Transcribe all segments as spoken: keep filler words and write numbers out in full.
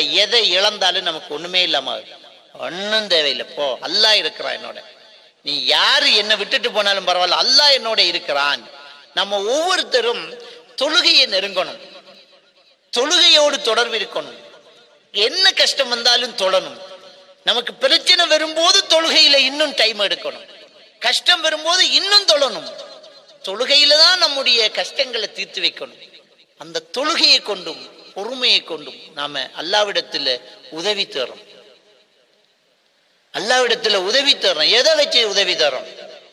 எதை இழந்தாலும் நமக்கு ஒண்ணுமே இல்லாம ஒன்னும் தேவையில்லை. போ, அல்லாஹ் இருக்கிறான் என்னோட. நீ யாரு என்ன விட்டுட்டு போனாலும் பரவாயில்ல, அல்லாஹ் என்னோட இருக்கிறான். நம்ம ஒவ்வொருத்தரும் தொழுகையை நெருங்கணும், தொழுகையோடு தொடர்பு இருக்கணும். என்ன கஷ்டம் வந்தாலும் தொழணும். நமக்கு பிரச்சனை வரும்போது தொழுகையில இன்னும் டைம் எடுக்கணும், கஷ்டம் வரும்போது இன்னும் தொழணும். தொழுகையில தான் நம்முடைய கஷ்டங்களை தீர்த்து வைக்கணும். அந்த தொழுகையை கொண்டும் பொறுமையை கொண்டும் நாம அல்லாஹ்விடத்துல உதவி தரோம். அல்லாஹ்விடத்துல உதவி தரோம். எதை வச்சு உதவி தரோம்?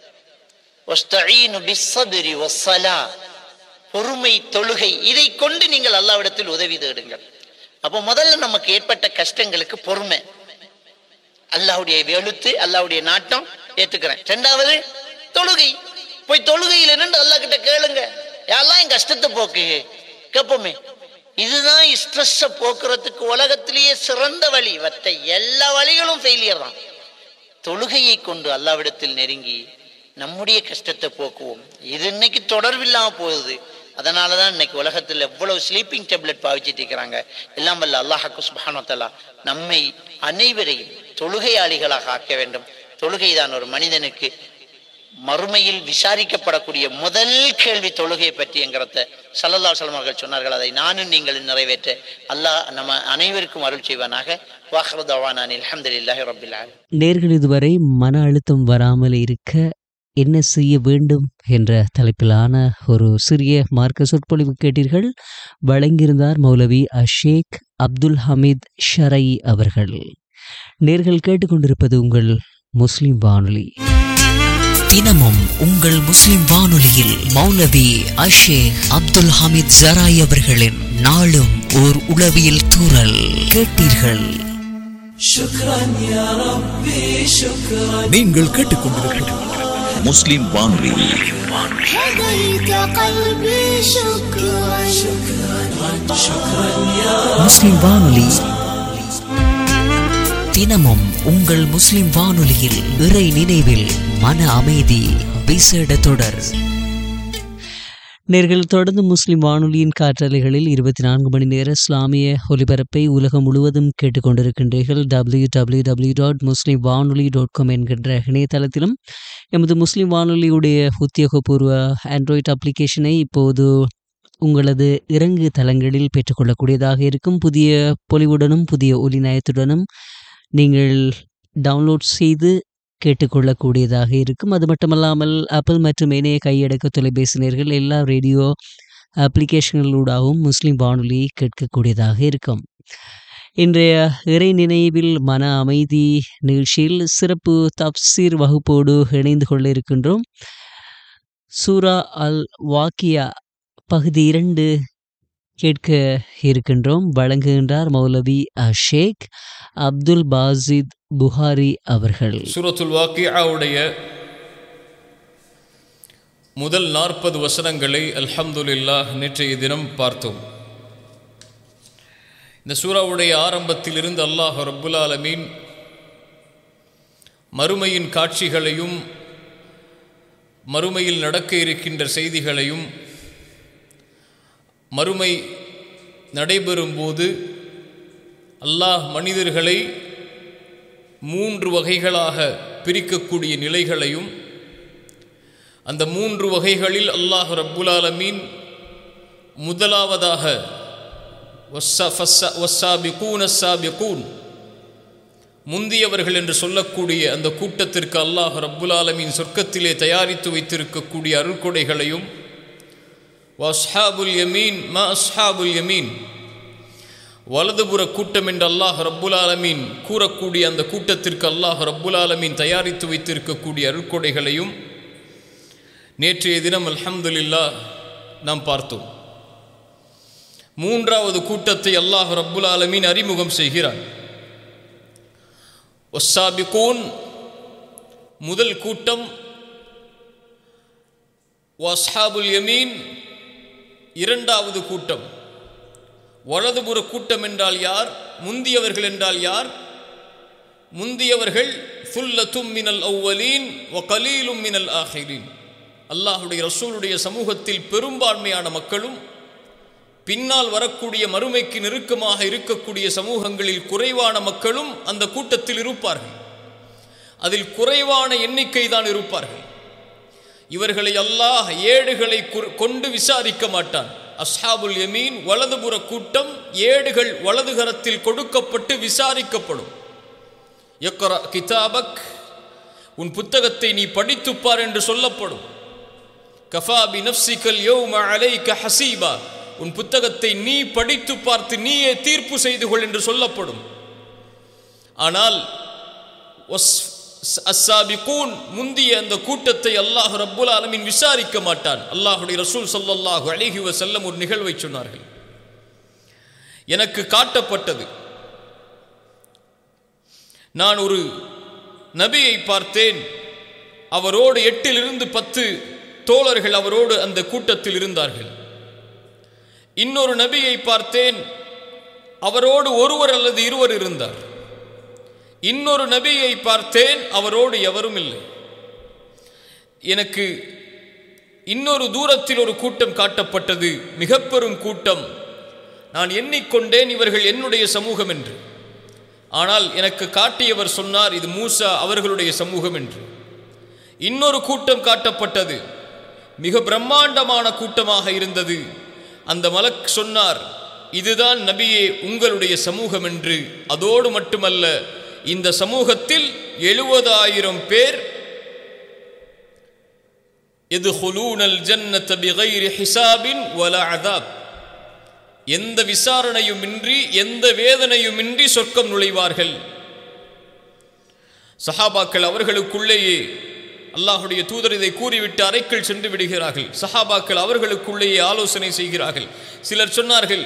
வஸ்தஈனு பிஸ்ஸப்ரி வஸ்ஸலா, பொறுமை, தொழுகை, இதை கொண்டு நீங்கள் அல்லாஹ்விடத்தில் உதவி தேடுங்கள். அப்போ முதல்ல நமக்கு ஏற்பட்ட கஷ்டங்களுக்கு பொறுமை, அல்லாஹ்வுடைய எழுத்து, அல்லாஹ்வுடைய நாட்டம் ஏத்துக்கிறேன். இரண்டாவது தொழுகை. போய் தொழுகையில் நின்று அல்லாஹ் கிட்ட கேளுங்க, யாரெல்லாம் என் கஷ்டத்தை போக்கு கேட்போமே. இதுதான் ஸ்ட்ரெஸ் போக்குறதுக்கு உலகத்திலேயே சிறந்த வழி. மற்ற எல்லா வழிகளும் ஃபெயிலியர் தான். தொழுகையை கொண்டு அல்லாஹ்விடத்தில் நெருங்கி நம்முடைய கஷ்டத்தை போக்குவோம். இது இன்னைக்கு தொடர்பில்லாம போகுது. அதனாலதான் இன்னைக்கு உலகத்தில் எவ்வளவு ஸ்லீப்பிங் டேப்லெட் பாவிச்சிட்டு இருக்கிறாங்க. எல்லாம் வல்ல அல்லாஹ் சுப்ஹானஹு வ தஆலா நம்மை அனைவரையும் தொழுகையாளிகளாக ஆக்க வேண்டும். தொழுகைதான் ஒரு மனிதனுக்கு மறுமையில் விசாரிக்கப்படக்கூடிய முதல் கேள்வி தொழுகையை பற்றி என்கிறத ஸல்லல்லாஹு அலைஹி வஸல்லம் அவர்கள் சொன்னார்கள். அதை நானும் நீங்கள் நிறைவேற்ற அல்லாஹ் நம்ம அனைவருக்கும் அருள் செய்வானாக. வாஹிரு தஅவானா அல்ஹம்துலில்லாஹி ரப்பில் ஆலமீன். நேர்கள் இதுவரை மன அழுத்தம் வராமல் இருக்க என்ன செய்ய வேண்டும் என்ற தலைப்பிலான ஒரு சிறிய மார்க்க சொற்பொழிவு கேட்டீர்கள். வழங்கியிருந்தார் மௌலவி அஷேக் அப்துல் ஹமீத் ஷரை அவர்கள். நேர்கள் கேட்டுக்கொண்டிருப்பது உங்கள் முஸ்லிம் வானொலி. தினமும் உங்கள் முஸ்லிம் வானொலியில் மௌலவி அஷேக் அப்துல் ஹமீத் ஷராய் அவர்களின் நாளும் ஓர் உளவியல் தூறல் கேட்டீர்கள். நீங்கள் கேட்டுக்கொண்டிருப்பது முஸ்லிம் வானொலி. முஸ்லிம் வானொலி தினமும் உங்கள் முஸ்லிம் வானொலியில் இறை நினைவில் மன அமைதி விசேட தொடர். நேர்கள் தொடர்ந்து முஸ்லிம் வானொலியின் காற்றலைகளில் இருபத்தி நான்கு மணி நேர இஸ்லாமிய ஒலிபரப்பை உலகம் முழுவதும் கேட்டுக்கொண்டிருக்கின்றீர்கள். டபிள்யூ டபிள்யூ டபிள்யூ டாட் முஸ்லிம் வானொலி டாட் காம் என்கின்ற இணையதளத்திலும் எமது முஸ்லிம் வானொலியுடைய உத்தியோகபூர்வ ஆண்ட்ராய்டு அப்ளிகேஷனை இப்போது உங்களது இறங்கு தளங்களில் பெற்றுக்கொள்ளக்கூடியதாக இருக்கும். புதிய பொலிவுடனும் புதிய ஒலி நயத்துடனும் நீங்கள் டவுன்லோட் செய்து கேட்டுக்கொள்ளக்கூடியதாக இருக்கும். அது மட்டுமல்லாமல் ஆப்பிள் மற்றும் இணைய கையடக்க தொலைபேசி நேயர்கள் எல்லா ரேடியோ அப்ளிகேஷன்களூடாகவும் முஸ்லிம் வானொலி கேட்கக்கூடியதாக இருக்கும். இன்றைய இறை நினைவில் மன அமைதி நிகழ்ச்சியில் சிறப்பு தப்சீர் வகுப்போடு இணைந்து கொள்ள இருக்கின்றோம். சூரா அல் வாக்கியா பகுதி இரண்டு கேட்க இருக்கின்றோம். வழங்குகின்றார் மௌலவி அஷேக் அப்துல் பாசித் புகாரி அவர்கள். சூரத்துல் வாக்கியாவுடைய முதல் நாற்பது வசனங்களை அல்ஹம்துலில்லாஹ் நேற்றைய தினம் பார்த்தோம். இந்த சூராவுடைய ஆரம்பத்தில் இருந்து அல்லாஹ் ரப்புல் ஆலமீன் மறுமையின் காட்சிகளையும் மறுமையில் நடக்க இருக்கின்ற செய்திகளையும் மறுமை நடைபெறும்போது அல்லாஹ் மனிதர்களை மூன்று வகைகளாக பிரிக்கக்கூடிய நிலைகளையும் அந்த மூன்று வகைகளில் அல்லாஹ் ரப்புல் ஆலமீன் முதலாவதாக முந்தியவர்கள் என்று சொல்லக்கூடிய அந்த கூட்டத்திற்கு அல்லாஹ் ரப்புல் ஆலமீன் சொர்க்கத்திலே தயாரித்து வைத்திருக்கக்கூடிய அருள்கொடைகளையும் வஸ்ஹாபுல் யமீன் மா அஸ்ஹாபுல் யமீன் வலதுபுற கூட்டம் என்று அல்லாஹ் ரப்புல் ஆலமீன் கூறக்கூடிய அந்த கூட்டத்திற்கு அல்லாஹ் ரப்புல் ஆலமீன் தயாரித்து வைத்திருக்கக்கூடிய அருள்கொடைகளையும் நேற்றைய தினம் அல்ஹம்துலில்லாஹ் நாம் பார்த்தோம். மூன்றாவது கூட்டத்தை அல்லாஹ் ரப்புல் ஆலமீன் அறிமுகம் செய்கிறார். வஸ்ஸாபிகூன் முதல் கூட்டம், வஸ்ஹாபுல் யமீன் இரண்டாவது கூட்டம். வலதுபுற கூட்டம் என்றால் யார்? முந்தியவர்கள் என்றால் யார்? முந்தியவர்கள் சுல்லத்தும் மினல் அவ்வலீன் வ கலீலும் மினல் ஆஹிரீன். அல்லாஹுடைய ரசூலுடைய சமூகத்தில் பெரும்பான்மையான மக்களும் பின்னால் வரக்கூடிய மறுமைக்கு நெருக்கமாக இருக்கக்கூடிய சமூகங்களில் குறைவான மக்களும் அந்த கூட்டத்தில் இருப்பார்கள். அதில் குறைவான எண்ணிக்கை தான் இருப்பார்கள். இவர்களை அல்லாஹ் ஏடுகளை கொண்டு விசாரிக்க மாட்டான். அஸ்ஹாபுல் யமீன் வலதுபுற கூட்டம் ஏடுகள் வலதுகரத்தில் கொடுக்கப்பட்டு விசாரிக்கப்படும். யக்ரா கிதாபக், உன் புத்தகத்தை நீ படித்துப்பார் என்று சொல்லப்படும். கஃபா பி நஃப்ஸிகல் யௌம அலைக ஹஸீபா, உன் புத்தகத்தை நீ படித்து பார்த்து நீயே தீர்ப்பு செய்து கொள் என்று சொல்லப்படும். ஆனால் அஸ்ஸாபிகூன், முந்திய அந்த கூட்டத்தை அல்லாஹ் ரப்புல் ஆலமீன் விசாரிக்க மாட்டான். அல்லாஹுடைய ரசூல் ஸல்லல்லாஹு அலைஹி வஸல்லம் ஒரு நிகழ்வை சொன்னார்கள். எனக்கு காட்டப்பட்டது, நான் ஒரு நபியை பார்த்தேன், அவரோடு எட்டிலிருந்து பத்து தோழர்கள் அவரோடு அந்த கூட்டத்தில் இருந்தார்கள். இன்னொரு நபியை பார்த்தேன், அவரோடு ஒருவர் அல்லது இருவர் இருந்தார். இன்னொரு நபியை பார்த்தேன், அவரோடு எவரும் இல்லை. எனக்கு இன்னொரு தூரத்தில் ஒரு கூட்டம் காட்டப்பட்டது, மிக பெரும் கூட்டம். நான் எண்ணிக்கொண்டேன் இவர்கள் என்னுடைய சமூகம் என்று. ஆனால் எனக்கு காட்டியவர் சொன்னார், இது மூசா அவர்களுடைய சமூகம் என்று. இன்னொரு கூட்டம் காட்டப்பட்டது, மிக பிரம்மாண்டமான கூட்டமாக இருந்தது. அந்த மலக் சொன்னார், இதுதான் நபியே உங்களுடைய சமூகம் என்று. அதோடு மட்டுமல்ல, இந்த சமூகத்தில் எழுபதாயிரம் பேர் யதுகுலூனல் ஜன்னத பிகைரி ஹிசாபின் வலா அதாப், எந்த விசாரணையும் இன்றி எந்த வேதனையும் இன்றி சொர்க்கம் நுழைவார்கள். சஹாபாக்கள் அவர்களுக்குள்ளேயே, அல்லாஹுடைய தூதர் இதை கூறிவிட்டு அறைக்குள் சென்று விடுகிறார்கள். சஹாபாக்கள் அவர்களுக்குள்ளேயே ஆலோசனை செய்கிறார்கள். சிலர் சொன்னார்கள்,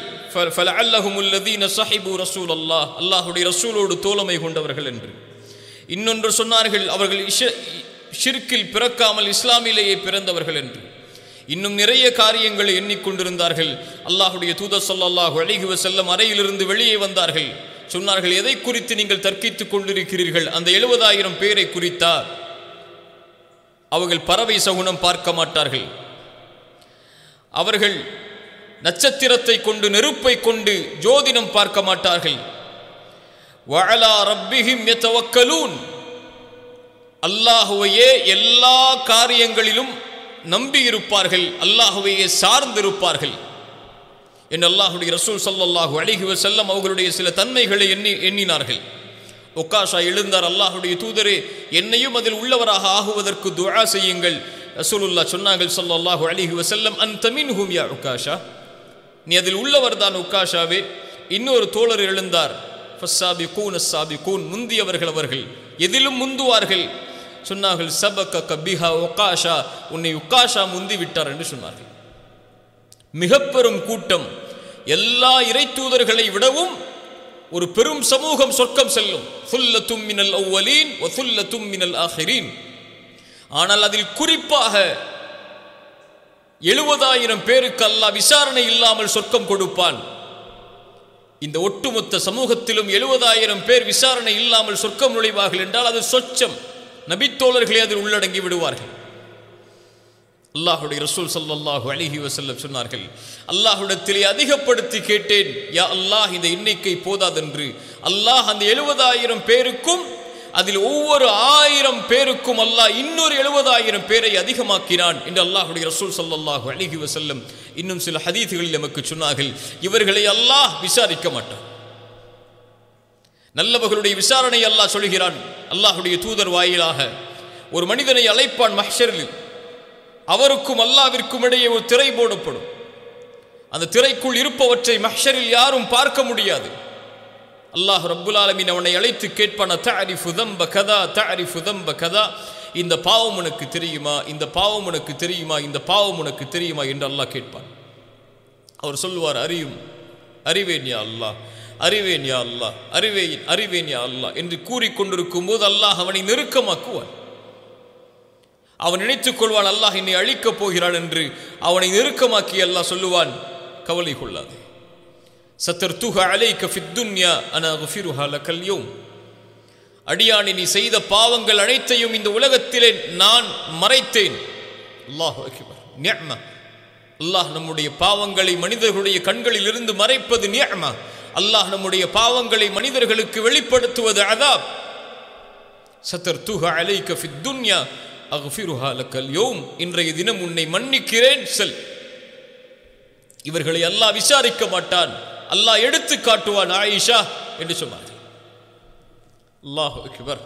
அல்லாஹுடைய ரசூலோடு தோழமை கொண்டவர்கள் என்று. இன்னொன்று சொன்னார்கள், அவர்கள் ஷிர்கில் பிறக்காமல் இஸ்லாமிலேயே பிறந்தவர்கள் என்று. இன்னும் நிறைய காரியங்களை எண்ணிக்கொண்டிருந்தார்கள். அல்லாஹுடைய தூதர் ஸல்லல்லாஹு அலைஹி வஸல்லம் அறையிலிருந்து வெளியே வந்தார்கள். சொன்னார்கள், எதை குறித்து நீங்கள் தர்க்கித்துக் கொண்டிருக்கிறீர்கள்? அந்த எழுபதாயிரம் பேரை குறித்தா? அவர்கள் பறவை சகுனம் பார்க்க மாட்டார்கள். அவர்கள் நட்சத்திரத்தை கொண்டு நெருப்பை கொண்டு ஜோதிடம் பார்க்க மாட்டார்கள். வஅலா ரப்பிஹிம் யதவக்கலூன், அல்லாஹுவையே எல்லா காரியங்களிலும் நம்பி இருப்பார்கள், அல்லாஹுவையே சார்ந்திருப்பார்கள் என்று அல்லாஹுடைய ரசூல் ஸல்லல்லாஹு அலைஹி வஸல்லம் அவர்களுடைய சில தன்மைகளை எண்ணி எண்ணினார்கள். உக்காஷா எழுந்தார், அல்லாஹுடைய தூதரே, என்னையும் அதில் உள்ளவராக ஆகுவதற்கு துஆ செய்யுங்கள். ரசூலுல்லாஹ் சொன்னார்கள் ஸல்லல்லாஹு அலைஹி வஸல்லம், அன்த மின்ஹும் யா உக்காஷா, நீ அதில் உள்ளவர் தான் உக்காஷாவே. இன்னொரு தோழர் எழுந்தார், ஃபஸ்ஸாபிகூன் அஸ்ஸாபிகூன், முந்தியவர்கள் அவர்கள், எதிலும் முந்துவார்கள். சொன்னார்கள், சபக பிஹா உக்காஷா, உன்னை உக்காஷா முந்தி விட்டார் என்று சொன்னார்கள். மிக பெரும் கூட்டம், எல்லா இறை தூதர்களை விடவும் ஒரு பெரும் சமூகம் சொர்க்கம் செல்லும். சுல்லத்தும் மினல் அவ்வலீன் வ சுல்லத்தும் மினல் ஆஹிரீன். ஆனால் அதில் குறிப்பாக எழுபதாயிரம் பேருக்கு அல்லாஹ் விசாரணை இல்லாமல் சொர்க்கம் கொடுப்பான். இந்த ஒட்டுமொத்த சமூகத்திலும் எழுபதாயிரம் பேர் விசாரணை இல்லாமல் சொர்க்கம் நுழைவார்கள் என்றால் அது சொச்சம். நபித்தோழர்களே அதில் உள்ளடங்கி விடுவார்கள். அல்லாஹுடைய ரசூல் ஸல்லல்லாஹு அலைஹி வஸல்லம் சொன்னார்கள், அல்லாஹ்விடத்திலே அதிகப்படுத்தி கேட்டேன், யா அல்லாஹ், இந்த எண்ணிக்கை போதாதென்று. அல்லாஹ் அந்த எழுபதாயிரம் பேருக்கும் அதில் ஒவ்வொரு ஆயிரம் பேருக்கும் அல்லாஹ் இன்னொரு எழுபதாயிரம் பேரை அதிகமாக்கினான் என்று அல்லாஹுடைய ரசூல் ஸல்லல்லாஹு அலைஹி வஸல்லம் இன்னும் சில ஹதீதுகளில் நமக்கு சொன்னார்கள். இவர்களை அல்லாஹ் விசாரிக்க மாட்டான். நல்லவர்களுடைய விசாரணை அல்லாஹ் சொல்கிறான். அல்லாஹுடைய தூதர் வாயிலாக ஒரு மனிதனை அழைப்பான் மஹ்ஷரில். அவருக்கும் அல்லாவிற்கும் இடையே ஒரு திரை போடப்படும். அந்த திரைக்குள் இருப்பவற்றை மஹ்ஷரில் யாரும் பார்க்க முடியாது. அல்லாஹ் ரப்புல் ஆலமீன் அவனை அழைத்து கேட்பான், தஅரிஃபு தம்ப கதா தஅரிஃபு தம்ப கதா, இந்த பாவம் உனக்கு தெரியுமா, இந்த பாவம் உனக்கு தெரியுமா, இந்த பாவம் உனக்கு தெரியுமா என்று அல்லாஹ் கேட்பான். அவர் சொல்லுவார், அறியும் அறிவேன் யா அல்லாஹ், அறிவேன் யா அல்லாஹ், அறிவேன் அறிவேன் யா அல்லாஹ் என்று கூறிக்கொண்டிருக்கும் போது அல்லாஹ் அவனை நெருக்கமாக்குவான். அவன் நினைத்துக் கொள்வான், அல்லாஹ் என்னை அழிக்கப் போகிறான் என்று. அவனை நெருக்கமாக்கி அல்லாஹ் சொல்லுவான், கவலை கொள்ளாது, சத்தர்துஹா அலைக ஃபித் துன்யா அனா குஃபிருஹா லக்கல் யௌம், அடியானே, நீ செய்த பாவங்கள் அனைத்தையும் இந்த உலகத்திலே நான் மறைத்தேன். அல்லாஹு அக்பர், நிஅம, அல்லாஹ் நம்முடைய பாவங்களை மனிதர்களுடைய கண்களில் இருந்து மறைப்பது நிஅமா. அல்லாஹ் நம்முடைய பாவங்களை மனிதர்களுக்கு வெளிப்படுத்துவது அதாப். சதர்துஹா அலைக ஃபித் துன்யா அக்ஃபிருஹா லக்கல் யௌம். இன்றைய தினம் உன்னை மன்னிக்கிறேன், செல். இவர்களை அல்லாஹ் விசாரிக்க மாட்டான், அல்லாஹ் எடுத்து காட்டுவான் ஆயிஷா என்று சொன்னார். அல்லாஹு அக்பர்.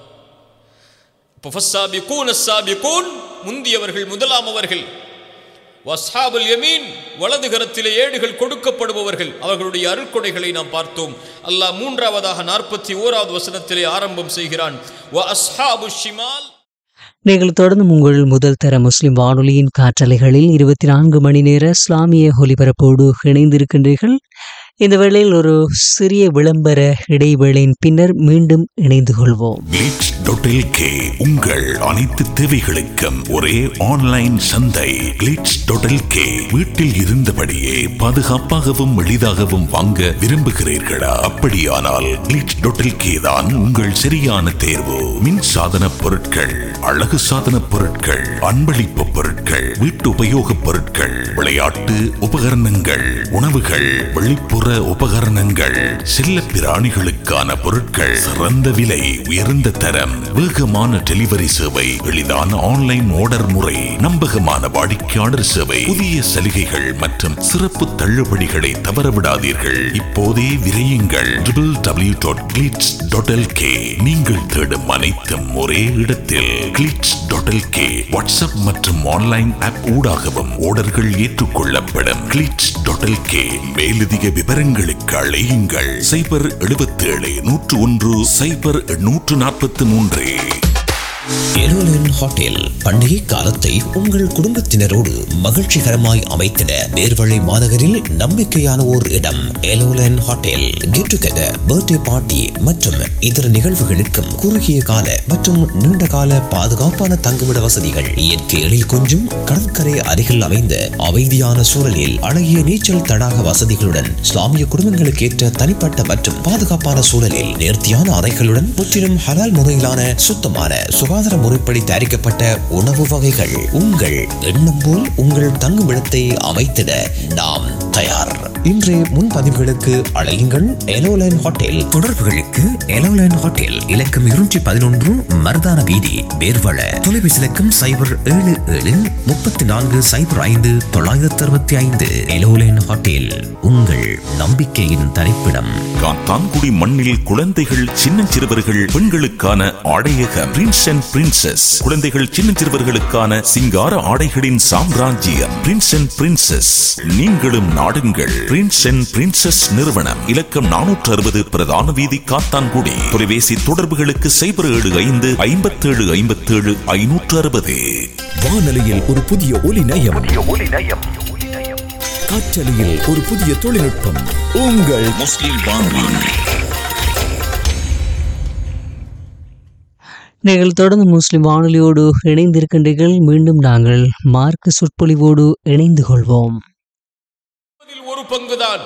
ஃபஸ்ஸாபிகூன ஸாபிகூன், முந்தியவர்கள் முதலாம் அவர்கள். வஸ்ஹாபுல் யமீன், வலது கரத்திலே ஏடுகள் கொடுக்கப்படுபவர்கள். அவர்களுடைய அருட்கொடைகளை நாம் பார்த்தோம். அல்லாஹ் மூன்றாவதாக நாற்பத்தி ஓராவது வசனத்திலே ஆரம்பம் செய்கிறான். வ அஸ்ஹாபு ஷிமால். நீங்கள் தொடர்ந்து உங்கள் முதல் தர முஸ்லிம் வானொலியின் காற்றலைகளில் இருபத்தி நான்கு மணி நேர இஸ்லாமிய ஒலிபரப்போடு இணைந்திருக்கின்றீர்கள். இந்த வேளையில் ஒரு சிறிய விளம்பர இடைவேளையின் பின்னர் மீண்டும் இணைந்து கொள்வோம். கிளிட்ஸ் டாட் எல் கே உங்கள் அனைத்து தேவைகளுக்கும் ஒரே ஆன்லைன் சந்தை. Glitz dot L K. வீட்டில் இருந்தபடியே பாதுகாப்பாகவும் எளிதாகவும் வாங்க விரும்புகிறீர்களா? அப்படியானால் கிளிட்ஸ் டாட் எல் கே தான் உங்கள் சரியான தேர்வு. மின் சாதன பொருட்கள், அழகு சாதன பொருட்கள், அன்பளிப்பு பொருட்கள், வீட்டு உபயோக பொருட்கள், விளையாட்டு உபகரணங்கள், உணவுகள், வெளிப்புற உபகரணங்கள், செல்ல பிராணிகளுக்கான பொருட்கள், சிறந்த விலை, உயர்ந்த தரம், வேகமான டெலிவரி சேவை, எளிதான ஆன்லைன் ஆர்டர் முறை, நம்பகமான வாடிக்கையாளர் சேவை, புதிய சலுகைகள் மற்றும் சிறப்பு தள்ளுபடிகளை தவறவிடாதீர்கள். இப்போதே விரையுங்கள். W W W dot glitz dot L K. நீங்கள் தேடும் அனைத்தும் ஒரே இடத்தில். Glitz dot L K. WhatsApp மற்றும் ஆன்லைன் ஆப் ஊடாகவும் ஆர்டர்கள் ஏற்றுக்கொள்ளப்படும். Glitz dot L K. மேலதிக விவரங்களுக்கு அழையுங்கள். சைபர் எழுபத்தி ஏழு நூற்று ஒன்று சைபர் நூற்று நாற்பத்தி மூன்று. எலோலன் ஹோட்டல் பண்டிகை காலத்தை உங்கள் குடும்பத்தினரோடு மகிழ்ச்சிகரமாய் அமைத்திட நேர்வழி மாநகரில் நம்பிக்கையான ஓர் இடம். எலோலன் hotel. Get together, birthday party மற்றும் இதர நிகழ்வுகளுக்கும் குறுகிய கால மற்றும் நீண்ட கால பாதுகாப்பான தங்குமிட வசதிகள். இயற்கை எழில் கொஞ்சும் கடற்கரை அருகில் அமைந்த அமைதியான சூழலில் அழகிய நீச்சல் தடாக வசதிகளுடன் இஸ்லாமிய குடும்பங்களுக்கு ஏற்ற தனிப்பட்ட மற்றும் பாதுகாப்பான சூழலில் நேர்த்தியான அறைகளுடன் முற்றிலும் ஹலால் முறையிலான சுத்தமான சுகாதார முறைப்படி தயாரிக்கப்பட்ட உணவு வகைகள். உங்கள் எண்ணம் போல் உங்கள் தங்குமிடத்தை அமைத்திட நாம் தயார். இன்றைய முன்பதிவுகளுக்கு அழையுங்கள். எலோலைன் ஹோட்டல். தொடர்புகளுக்கு எலோலைன் ஹோட்டல் இலக்கம் இருநூற்றி பதினொன்று மருதான வீதி, பேர்வள. தொலைபேசி இலக்கம் சைபர் ஏழு ஏழு முப்பத்தி நான்கு சைபர் ஐந்து தொள்ளாயிரத்தி அறுபத்தி ஐந்து. எலோலைன் ஹோட்டல், உங்கள் நம்பிக்கையின் தரிப்பிடம். காத்தான்குடி மண்ணில் குழந்தைகள், சின்னஞ்சிறுவர்கள், பெண்களுக்கான ஆடையகம் பிரின்ஸ் அண்ட் பிரின்சஸ். குழந்தைகள், சின்னஞ்சிறுவர்களுக்கான சிங்கார ஆடைகளின் சாம்ராஜ்யம் பிரின்ஸ் அண்ட் பிரின்சஸ். நீங்களும் நாடுங்கள். பிரின்ஸ் அண்ட் பிரின்சஸ் நிறுவனம். இலக்கம் நானூற்று அறுபது பிரதான வீதி, காத்தான்குடி. தொலைபேசி தொடர்புகளுக்கு சைபர் ஏழு ஐந்து ஐம்பத்தி ஏழு ஐம்பத்தி ஏழு ஐநூற்று அறுபது. வானொலியில் ஒரு புதிய ஒலி நயம், காற்றலையில் ஒரு புதிய தொழில்நுட்பம். உங்கள் முஸ்லிம் வானொலி. நீங்கள் தொடர்ந்து முஸ்லிம் வானொலியோடு இணைந்திருக்கின்றீர்கள். மீண்டும் நாங்கள் மார்க்க சொற்பொழிவோடு இணைந்து கொள்வோம். ஒரு பங்குதான்.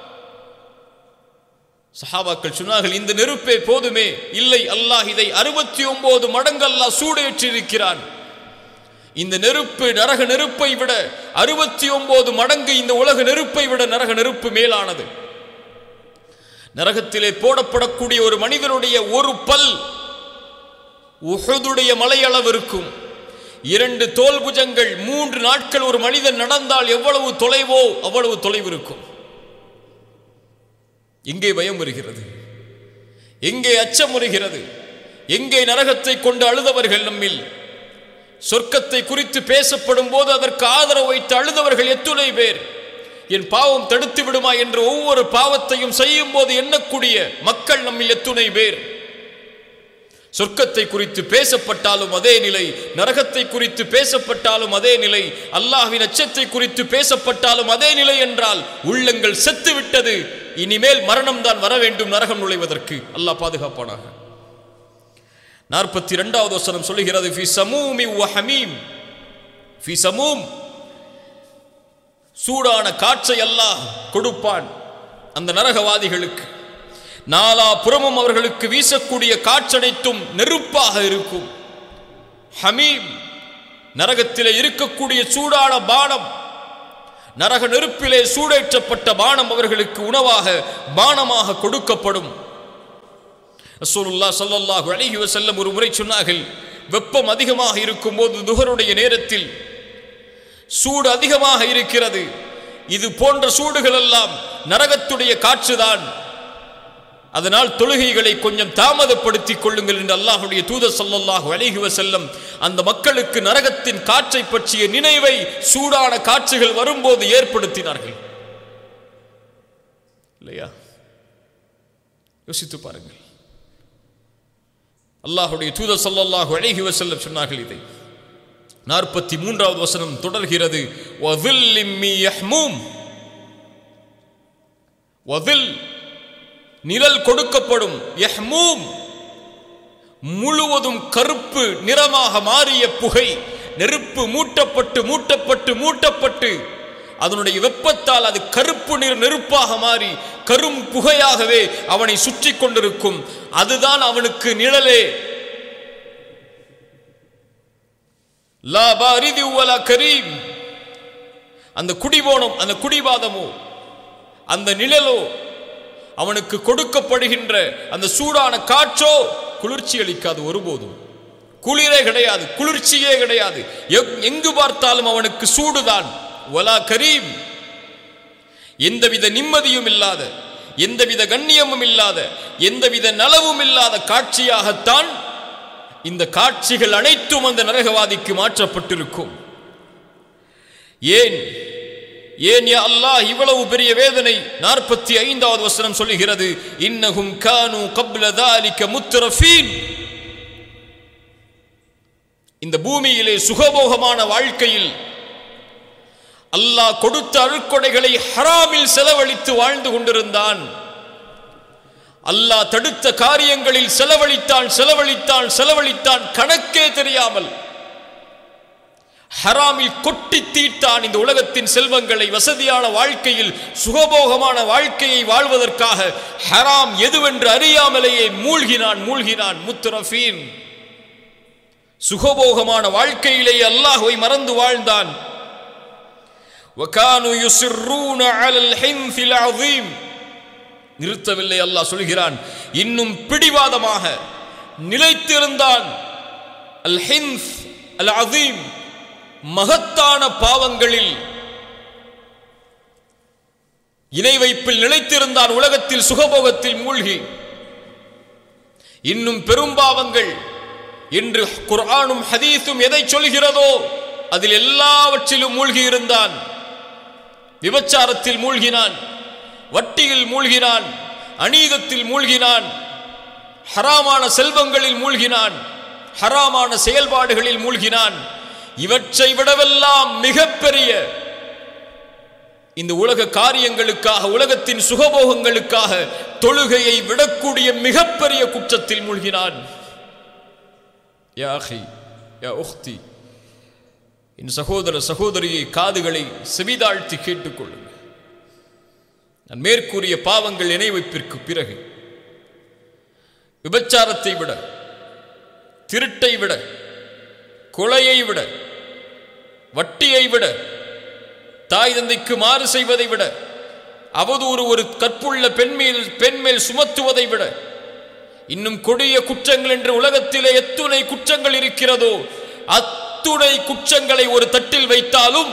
சஹாபாக்கள் சொன்னார்கள், இந்த நெருப்பே போதுமே. இல்லை, அல்லாஹ் இதை அறுபத்தி ஒன்பது மடங்கு அல்லாஹ் சூடேற்றி இருக்கிறான். இந்த நெருப்பு நரக நெருப்பை விட அறுபத்தி ஒன்பது மடங்கு இந்த உலக நெருப்பை விட நரக நெருப்பு மேலானது. நரகத்திலே போடப்படக்கூடிய ஒரு மனிதனுடைய ஒரு பல் உஹுதுடைய மலையளவு இருக்கும். இரண்டு தோல் புஜங்கள். மூன்று நாட்கள் ஒரு மனிதன் நடந்தால் எவ்வளவு தொலைவோ அவ்வளவு தொலைவு இருக்கும். எங்கே பயம் வருகிறது? எங்கே அச்சம் வருகிறது? எங்கே நரகத்தை கொண்டு அழுதவர்கள் நம்மில்? சொர்க்கத்தை குறித்து பேசப்படும் போது அதற்கு ஆதரவு வைத்து அழுதவர்கள் எத்துணை பேர்? என் பாவம் தடுத்து விடுமா என்று ஒவ்வொரு பாவத்தையும் செய்யும் போது எண்ணக்கூடிய மக்கள் நம்மில் எத்துணை பேர்? சொர்க்கத்தை குறித்து பேசப்பட்டாலும் அதே நிலை, நரகத்தை குறித்து பேசப்பட்டாலும் அதே நிலை, அல்லாஹ்வின் அச்சத்தை குறித்து பேசப்பட்டாலும் அதே நிலை என்றால் உள்ளங்கள் செத்து விட்டது. இனிமேல் மரணம் தான் வர வேண்டும் நரகம் நுழைவதற்கு. அல்லாஹ் பாதுகாப்பானாக. நாற்பத்தி இரண்டாவது வசனம் சொல்லுகிறது, ஃபி சமூமி வ ஹமீம். ஃபி சமூம், சூடான காற்றை அல்லாஹ் கொடுப்பான் அந்த நரகவாதிகளுக்கு. நாலா புறமும் அவர்களுக்கு வீசக்கூடிய காற்றனைத்தும் நெருப்பாக இருக்கும். ஹமீம், நரகத்திலே இருக்கக்கூடிய சூடான பானம். நரக நெருப்பிலே சூடேற்றப்பட்ட பானம் அவர்களுக்கு உணவாக பானமாக கொடுக்கப்படும். ரசூலுல்லாஹ் ஸல்லல்லாஹு அலைஹி வஸல்லம் ஒரு முறை சொன்னார்கள், வெப்பம் அதிகமாக இருக்கும் போது துஹருடைய நேரத்தில் சூடு அதிகமாக இருக்கிறது, இது போன்ற சூடுகள் எல்லாம் நரகத்துடைய காற்றுதான், அதனால் தொழுகைகளை கொஞ்சம் தாமதப்படுத்திக் கொள்ளுங்கள் என்று அல்லாஹ்வுடைய தூதர் ஸல்லல்லாஹு அலைஹி வஸல்லம் அந்த மக்களுக்கு நரகத்தின் காற்றை பற்றிய நினைவை சூடான காற்றுகள் வரும்போது ஏற்படுத்தினார்கள். இல்லையா? யோசித்து பாருங்கள். அல்லாஹ்வுடைய தூதர் ஸல்லல்லாஹு அலைஹி வஸல்லம் சொன்னார்கள். இதை நாற்பத்தி மூன்றாவது வசனம் தொடர்கிறது. வதில்லிம் மின் யஹ்மூம், வதில் நிழல் கொடுக்கப்படும், யஹ்மூம் முழுவதும் கருப்பு நிறமாக மாறிய புகை, நெருப்பு மூட்டப்பட்டு மூட்டப்பட்டு மூட்டப்பட்டு அதனுடைய வெப்பத்தால் அது கருப்பு நிற நெருப்பாக மாறி கரும் புகையாகவே அவனை சுற்றி கொண்டிருக்கும். அதுதான் அவனுக்கு நிழலே. லா பாரிது வலா கரீம், அந்த குடிபோனம், அந்த குடிபாதமோ அந்த நிழலோ அவனுக்கு கொடுக்கப்படுகின்ற அந்த சூடான காற்றோ குளிர்ச்சி அளிக்காது. ஒருபோதும் குளிரே கிடையாது, குளிர்ச்சியே கிடையாது. எங்கு பார்த்தாலும் அவனுக்கு சூடுதான். வலா கரீம், எந்தவித நிம்மதியும் இல்லாத, எந்தவித கண்ணியமும் இல்லாத, எந்தவித நலவும் இல்லாத காட்சியாகத்தான் இந்த காட்சிகள் அனைத்தும் அந்த நரகவாதிக்கு மாற்றப்பட்டிருக்கும். ஏன் ஏன் யா அல்லாஹ் இவ்வளவு பெரிய வேதனை? நாற்பத்தி ஐந்தாவது வசனம் சொல்லுகிறது, இன்னஹும் கானூ கப்ல ذلك முத்ரஃபீன், இந்த பூமியிலே சுகபோகமான வாழ்க்கையில் அல்லாஹ் கொடுத்த அருட்கொடைகளை ஹராமில் செலவழித்து வாழ்ந்து கொண்டிருந்தான். அல்லாஹ் தடுத்த காரியங்களில் செலவழித்தான் செலவழித்தான் செலவழித்தான் கணக்கே தெரியாமல் ஹராமில் கொட்டி தீட்டான். இந்த உலகத்தின் செல்வங்களை வசதியான வாழ்க்கையில் சுகபோகமான வாழ்க்கையை வாழ்வதற்காக ஹராம் எதுவென்று அறியாமலேயே மூழ்கினான் மூழ்கினான் முத்ரஃபீன். சுகபோகமான வாழ்க்கையிலேயே அல்லாஹ்வை மறந்து வாழ்ந்தான். வகானு யுஸிர்ரூன அலல் ஹின்ஃபில் அஸீம், நிறுத்தவில்லை. அல்லாஹ் சொல்கிறான், இன்னும் பிடிவாதமாக நிலைத்திருந்தான். அல் ஹின்ஃப் அல் அஸீம், மகத்தான பாவங்களில் இணை வைப்பில் நிலைத்திருந்தான். உலகத்தில் சுகபோகத்தில் மூழ்கி இன்னும் பெரும் பாவங்கள் என்று குர்ஆனும் ஹதீஸும் எதை சொல்கிறதோ அதில் எல்லாவற்றிலும் மூழ்கி இருந்தான். விபச்சாரத்தில் மூழ்கினான், வட்டியில் மூழ்கினான், அநீதத்தில் மூழ்கினான், ஹராமான செல்வங்களில் மூழ்கினான், ஹராமான செயல்பாடுகளில் மூழ்கினான். இவற்றை விடவெல்லாம் மிகப்பெரிய இந்த உலக காரியங்களுக்காக, உலகத்தின் சுகபோகங்களுக்காக தொழுகையை விடக்கூடிய மிகப்பெரிய குற்றத்தில் மூழ்கினான். யா அஹி யா உக்தி, என் சகோதர சகோதரியை காதுகளை செவிதாழ்த்தி கேட்டுக்கொள்ளுங்கள். நான் மேற்கூறிய பாவங்கள் இணை வைப்பிற்கு பிறகு விபச்சாரத்தை விட, திருட்டை விட, கொலையை விட, வட்டியை விட, தாய் தந்தைக்கு மாறு செய்வதை விட, அவதூறு ஒரு கற்புள்ள பெண்மேல் பெண்மேல் சுமத்துவதை விட, இன்னும் கொடிய குற்றங்கள் என்று உலகத்திலே எத்துணை குற்றங்கள் இருக்கிறதோ அத்துணை குற்றங்களை ஒரு தட்டில் வைத்தாலும்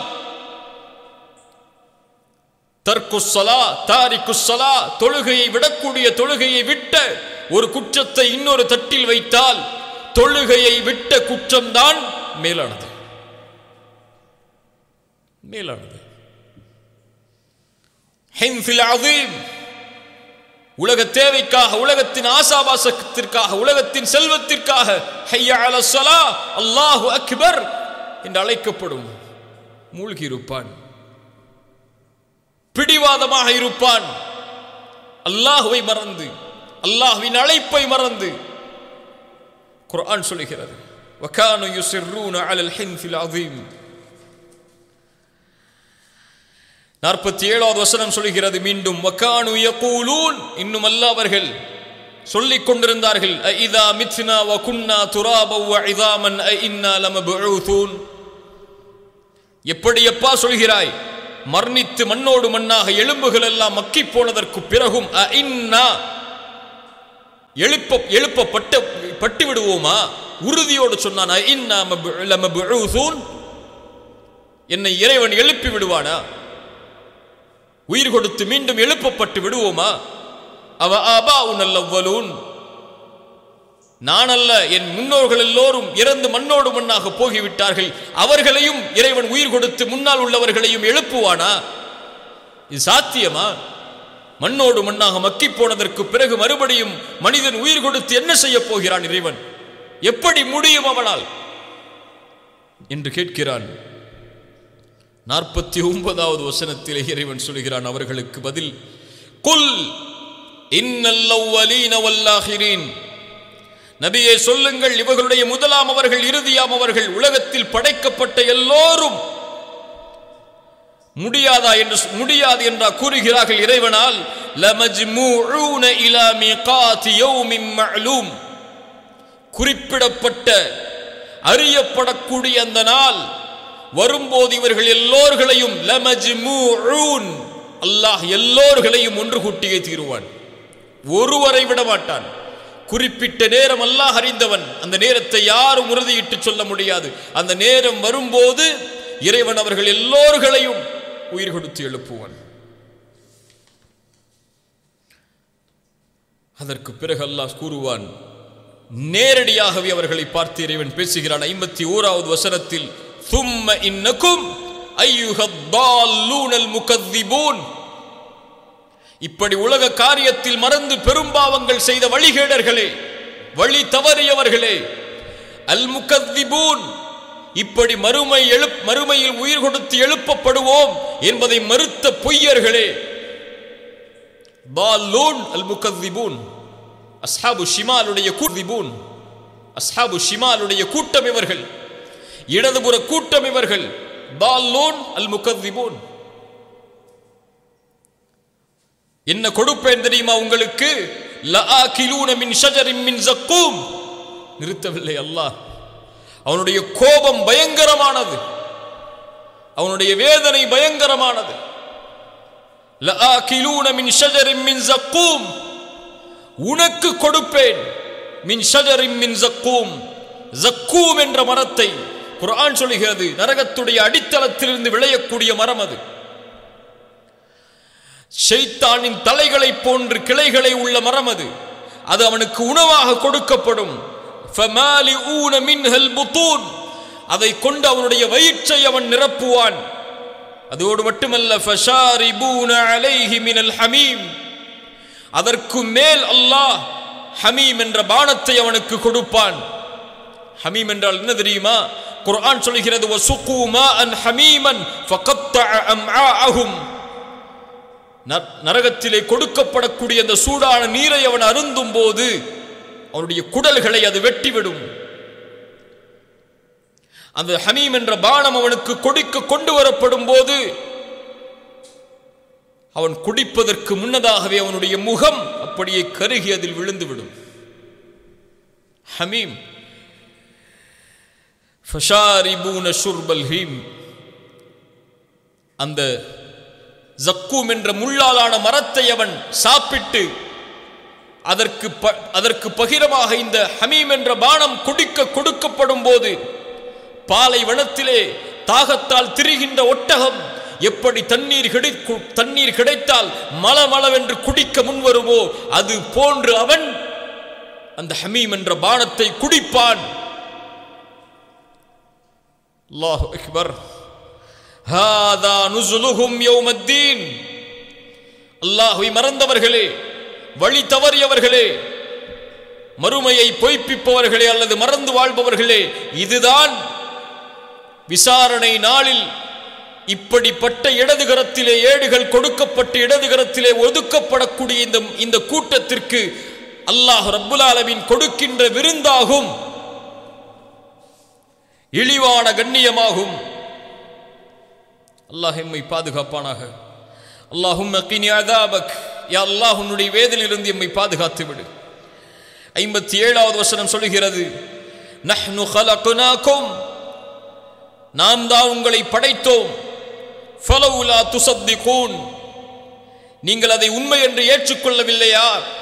தர்க்குஸ்ஸலா தாரிக்குஸ்ஸலா, தொழுகையை விடக்கூடிய, தொழுகையை விட்ட ஒரு குற்றத்தை இன்னொரு தட்டில் வைத்தால் தொழுகையை விட்ட குற்றம்தான் மேலானது மேலானது. ஹின்ஃபில் அஸீம், உலக தேவைக்காக, உலகத்தின் ஆசாபாசத்திற்காக, உலகத்தின் செல்வத்திற்காக ஹய்ய அலஸ் ஸலா, அல்லாஹு அக்பர் என்று அழைக்கப்படும் மூழ்கி இருப்பான், பிடிவாதமாக இருப்பான். அல்லாஹுவை மறந்து, அல்லாஹ்வின் அழைப்பை மறந்து. குர்ஆன் சொல்லுகிறது, வகானு யுஸிர்ரூன அலல் ஹின்ஃபில் அஸீம். நாற்பத்தி ஏழாவது வசனம் சொல்லுகிறது மீண்டும், வகானு யகூலூன், இன்னும் அல்லாஹ் அவர்கள் சொல்லிக் கொண்டிருந்தார்கள், அஇதா மித்னா வ குன்னா துராபா வ இஸாமன் அஇன்னா லமப்ஊதூன். எப்படி அப்பா சொல்கிறாய், மரணித்து மண்ணோடு மண்ணாக எலும்புகள் எல்லாம் மக்கி போனதற்கு பிறகும் எழுப்ப எழுப்பப்பட்ட பட்டு விடுவோமா? உறுதியோடு சொன்னான், என்னை இறைவன் எழுப்பி விடுவானா? உயிர் கொடுத்து மீண்டும் எழுப்பப்பட்டு விடுவோமா? அவ ஆபா உன்னல்லவலூன், நான் அல்ல, என் முன்னோர்கள் எல்லோரும் இறந்து மண்ணோடு மண்ணாக போகிவிட்டார்கள், அவர்களையும் இறைவன் உயிர் கொடுத்து முன்னால் உள்ளவர்களையும் எழுப்புவானா? இது சாத்தியமா? மண்ணோடு மண்ணாக மக்கி போனதற்கு பிறகு மறுபடியும் மனிதன் உயிர் கொடுத்து என்ன செய்ய போகிறான் இறைவன்? எப்படி முடியும் அவனால் என்று கேட்கிறான். நாற்பத்தி ஒன்பதாவது வசனத்திலே இறைவன் சொல்கிறான் அவர்களுக்கு பதில், குல் இன்னல் அவ்வலீன வல்லாஹிரீன், நபியே சொல்லுங்கள், இவர்களுடைய முதலாம் அவர்கள் இறுதியாம் அவர்கள் உலகத்தில் படைக்கப்பட்ட எல்லோரும் முடியாதா என்று முடியாது என்றா கூறுகிறார்கள் இறைவனால். லமஜ்மூஊன இலா மீகாத்தி யௌமின் மஅலூம், குறிப்பிடப்பட்ட அறியப்படக்கூடிய அந்த நாள் வரும்போது இவர்கள் எல்லோர்களையும் லமஜ்மூஊன், அல்லாஹ் எல்லோர்களையும் ஒன்று கூட்டியே தீருவான், ஒருவரை விட மாட்டான். குறிப்பிட்ட நேரம் அல்லாஹ் அறிந்தவன், அந்த நேரத்தை யாரும் உறுதியிட்டு சொல்ல முடியாது. அந்த நேரம் வரும்போது இறைவன் அவர்கள் எல்லோர்களையும் உயிர் கொடுத்து எழுப்புவான். அதற்கு பிறகு அல்லாஹ் கூறுவான், நேரடியாகவே அவர்களை பார்த்து இறைவன் பேசுகிறான். ஐம்பத்தி ஓராவது வசனத்தில், சும்ம இன்னக்கும் அய்யுஹத் தால்லூனல் முகத்திபூன், இப்படி உலக காரியத்தில் மறந்து பெரும்பாவங்கள் செய்த வழிகேடர்களே, வழி தவறியவர்களே, அல் முகத்திபூன், இப்படி மறுமை எழுப் மறுமையில் உயிர் கொடுத்து எழுப்பப்படுவோம் என்பதை மறுத்த பொய்யர்களே. தால்லூன் அல் முகத்திபூன், அஸ்ஹாபு ஷிமாலுடைய கூதிபூன், அஸ்ஹாபு ஷிமாலுடைய கூட்டம் இவர்கள், இடதுபுற கூட்டம் இவர்கள். தால்லூன் அல் முகத்திபூன். என்ன கொடுப்பேன் தெரியுமா உங்களுக்கு? லஆகிலூன மின் ஷஜரின் மின் ஸக்கூம். நிறுத்தவில்லை அல்லாஹ். அவனுடைய கோபம் பயங்கரமானது, அவனுடைய வேதனை பயங்கரமானது. லஆகிலூன மின் ஷஜரின் மின் ஸக்கூம், உனக்கு கொடுப்பேன். மின் ஷஜரின் மின் ஸக்கூம், ஸக்கூம் என்ற மரத்தை குர்ஆன் சொல்கிறது, நரகத்துடைய அடித்தளத்திலிருந்து விளையக்கூடிய மரம் அது. ஷைத்தானின் தலைகளை போன்று கிளைகளை உள்ள மரம் அது. அது அவனுக்கு உணவாக கொடுக்கப்படும். ஃபமாலிஊன மின்ஹல் புதூன், அதை கொண்டு அவனுடைய வயிற்றை அவன் நிரப்புவான். அதோடு மட்டுமல்ல, ஃபஷாரிபூன அலைஹி மினல் ஹமீம், அதற்கு மேல் அல்லாஹ் ஹமீம் என்ற பானத்தை அவனுக்கு கொடுப்பான். ஹமீம் என்றால் என்ன தெரியுமா? குர்ஆன் சொல்கிறது, வஸுகு மாஅன் ஹமீமன் ஃபகத்தஅ அம்ஆஅஹும், நரகத்திலே கொடுக்கப்படக்கூடிய அந்த சூடான நீரை அவன் அருந்தும் போது அவனுடைய குடல்களை அது வெட்டிவிடும். அந்த ஹமீம் என்ற பானம் அவனுக்கு கொடுக்க கொண்டு வரப்படும் போது அவன் குடிப்பதற்கு முன்னதாகவே அவனுடைய முகம் அப்படியே கருகி அதில் விழுந்துவிடும். ஹமீம். ஃபஷாரிபூன ஷுர்பல் ஹீம், அந்த ஸக்கூம் என்ற முள்ளாலான மரத்தை அவன் சாப்பிட்டு அதற்கு அதற்கு பகிரமாக இந்த ஹமீம் என்ற பானம் குடிக்க கொடுக்கப்படும் போது பாலைவனத்திலே தாகத்தால் திரிகின்ற ஒட்டகம் எப்படி தண்ணீர் கிடை தண்ணீர் கிடைத்தால் மலமளவென்று குடிக்க முன்வருமோ அது போன்று அவன் அந்த ஹமீம் என்ற பானத்தை குடிப்பான். அல்லாஹு அக்பர். ஹாதா நுஸுலுஹும் யௌமத்தீன். அல்லாஹ்வை மறந்தவர்களே, வழி தவறியவர்களே, மறுமையை பொய்ப்பிப்பவர்களே அல்லது மறந்து வாழ்பவர்களே, இதுதான் விசாரணை நாளில் இப்படிப்பட்ட இடதுகரத்திலே ஏடுகள் கொடுக்கப்பட்டு இடதுகரத்திலே ஒதுக்கப்படக்கூடிய இந்த இந்த கூட்டத்திற்கு அல்லாஹ் ரப்புல் ஆலமீன் கொடுக்கின்ற விருந்தாகும், இழிவான கண்ணியமாகும். அல்லாஹ் எம்மை பாதுகாப்பானாக. அல்லாஹும்ம கினி அஸாபக், யா அல்லாஹ் உன்னுடைய வேதனையிலிருந்து எம்மை பாதுகாத்து விடு. ஐம்பத்தி ஏழாவது வசனம் சொல்கிறது, நஹ்னு ஹலக்னாகும், நாம் தான் உங்களை படைத்தோம், ஃபலவுலா துஸத்திகூன், நீங்கள் அதை உண்மை என்று ஏற்றுக்கொள்ளவில்லையா?